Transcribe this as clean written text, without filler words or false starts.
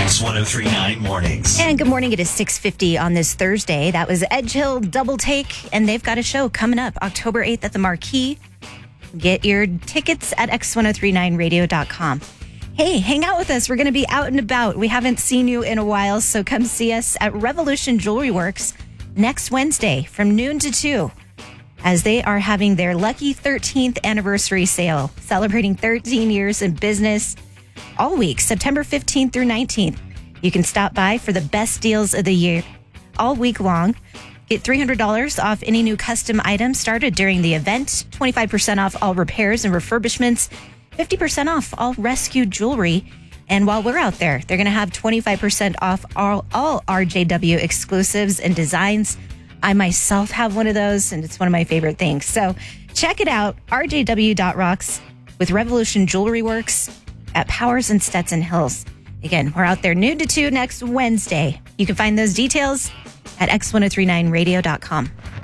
X1039 Mornings. And good morning. It is 6:50 on this Thursday. That was Edge Hill Double Take, and they've got a show coming up October 8th at the Marquee. Get your tickets at x1039radio.com. Hey, hang out with us. We're going to be out and about. We haven't seen you in a while, so come see us at Revolution Jewelry Works next Wednesday from noon to 2, as they are having their lucky 13th anniversary sale, celebrating 13 years in business all week, September 15th through 19th. You can stop by for the best deals of the year all week long. Get $300 off any new custom items started during the event, 25% off all repairs and refurbishments, 50% off all rescue jewelry. And while we're out there, they're going to have 25% off all RJW exclusives and designs. I myself have one of those, and it's one of my favorite things. So check it out, rjw.rocks with Revolution Jewelry Works at Powers and Stetson Hills. Again, we're out there noon to 2 next Wednesday. You can find those details at x1039radio.com.